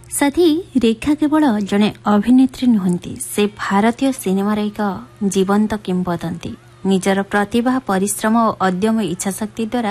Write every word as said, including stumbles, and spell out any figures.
साथी रेखा केवल जड़े अभिनेत्री नुहंती, से भारतीय सिनेमार एक जीवंत किंवदंती। निजर प्रतिभा, परिश्रम और अद्यम इच्छाशक्ति द्वारा